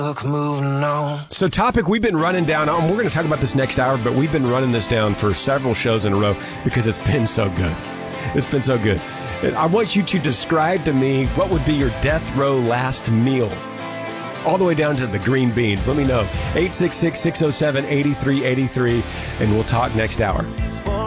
Moving on. So topic we've been running down, we're going to talk about this next hour, but we've been running this down for several shows in a row because it's been so good. It's been so good. And I want you to describe to me what would be your death row last meal. All the way down to the green beans. Let me know. 866-607-8383, and we'll talk next hour.